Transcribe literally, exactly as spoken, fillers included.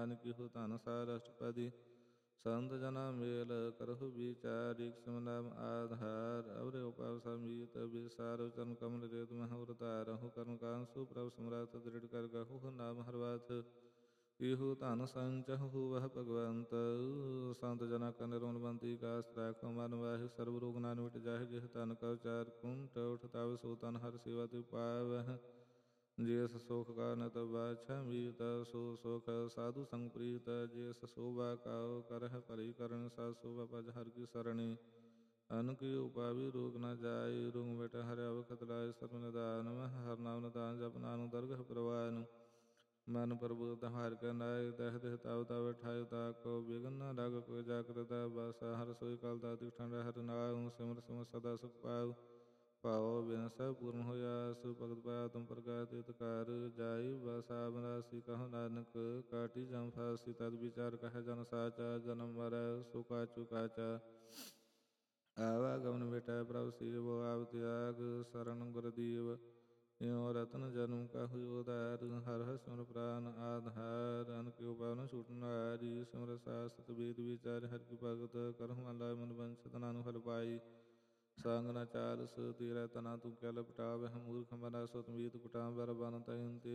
ਨਾਨਕ ਇਹੋ ਧਨ ਸਾਰ ਅਸ਼ਟਪਦੀ। ਸੰਤ ਜਨਾ ਮੇਲ ਕਰਹੁ ਵਿਚਾਰਿ ਸਿਮ ਨਾਮ ਆਧਾਰ। ਅਵਰੇ ਉਪਾਵ ਸਮੀਤ ਵਿਸਾਰ ਚਰਨ ਕਮਲ ਰੇਤ ਮਹਿ ਉਰ ਧਾਰਹੁ। ਕਰਮ ਕਾਂਡ ਸੁਪ੍ਰਭ ਸਮਰੱਥ ਦ੍ਰਿੜ ਕਰ ਗਹੁ ਨਾਮ ਹਰਵਾਥ। ਇਹੋ ਧਨ ਸੰਚਹੁ ਵਹ ਭਗਵੰਤ ਸੰਤ ਜਨਾ ਕਾ ਨਿਰਮਲ ਬੰਤੀ ਕਾਸ ਰਾਖਹੁ ਮਨ ਵਾਹਿ। ਸਰਬ ਰੋਗ ਨਾਨਕ ਮਿਟ ਜਾਹਿ ਜਿਹ ਧਨ ਕਾ ਉਚਾਰ ਕੁੰਠ ਉਠ ਤਾਵ ਸੋ ਤਨ ਹਰਿ ਸੇਵਾ ਤਿ ਪਾਵਹਿ। ਜਿਸ ਸੁਖ ਕਾ ਨਤ ਬਾਛਾ ਮੀਤ ਸੋ ਸੁਖ ਸਾਧੂ ਸੰਗ ਪ੍ਰੀਤ। ਜਿਸ ਸੋਭਾ ਕਾਉ ਕਰਹਿ ਭਲੀ ਕਰਨੀ ਸਾ ਸੋਭਾ ਭਜ ਹਰਿ ਕੀ ਸਰਣੀ। ਅਨ ਕੀ ਉਪਾਵੀ ਰੋਗ ਨ ਜਾਇ ਰੋਗ ਮਿਟ ਹਰਿ ਅਵਖਤ ਲਾਇ। ਸਰਬ ਨਿਧਾਨ ਮਹਿ ਹਰਿ ਨਾਮ ਨਿਧਾਨ ਜਪ ਨਾਨਕ ਦਰਗਹ ਪ੍ਰਵਾਨ। ਮਨ ਪ੍ਰਬੋਧ ਹਰਿ ਕੈ ਨਾਇ ਦਹਿ ਦਹਿ ਤਵ ਤਵ ਠਾਇ। ਤਾਕੋ ਬਿਗਨ ਨ ਲਾਗ ਕੋਈ ਜਾਗ੍ਰਤ ਬਾਸਾ ਹਰਿ ਸੋਈ ਕਲ ਦਾਤਿ ਠੰਡਾ ਹਰਿ ਨਾਉ। ਸਿਮਰ ਸਿਮਰ ਸਦਾ ਸੁਖ ਪਾਉ ਭਾਉ ਬਿਨ ਸਭ ਪੂਰਨ ਹੋਇਆ। ਸੁ ਭਗਤ ਪਾਇਆ ਤੁਮ ਪ੍ਰਗਟ ਤਿਤ ਕਰ ਜਾਈ। ਬਸਾ ਬਨਾਸੀ ਕਹੋ ਨਾਨਕ ਕਾਟੀ ਜਮ ਫਾਸੀ। ਤਦ ਵਿਚਾਰ ਕਹਿ ਜਨ ਸਾਚਾ ਜਨਮ ਮਰੈ ਸੋ ਕਾਚੂ ਕਾਚਾ। ਆਵਾਗਮਨ ਮਿਟੈ ਪ੍ਰਭ ਸੇਵ ਆਵ ਤਿਆਗ ਸਰਣ ਗੁਰਦੇਵ। ਇਉ ਰਤਨ ਜਨਮ ਕਾਹੂ ਉਧਾਰ ਹਰਿ ਹਰਿ ਸਿਮਰ ਪ੍ਰਾਨ ਆਧਾਰ। ਅਨ ਕੇ ਉਪਾਵ ਨ ਛੂਟਨ ਹਾਰੀ ਸਿਮਰ ਸਾਸਤ ਵੇਦ ਵਿਚਾਰ ਹਰਿ ਕੀ ਭਗਤ। ਕਰਹੁ ਮਨ ਲਾਇ ਮਨ ਬੰਚਿਤ ਨਾਨਕ ਫਲ ਪਾਈ। ਸੰਗ ਨ ਚਾਲਸ ਤੇਰਾ ਤਨਾ ਤੂੰ ਕਿਆ ਲਪਟਾਵਹਿ। ਮੂਰਖ ਮਨਾ ਸੁਤ ਮੀਤ ਕੁਟਾਮ ਬਰ ਬਨ ਤੈਨ ਤੇ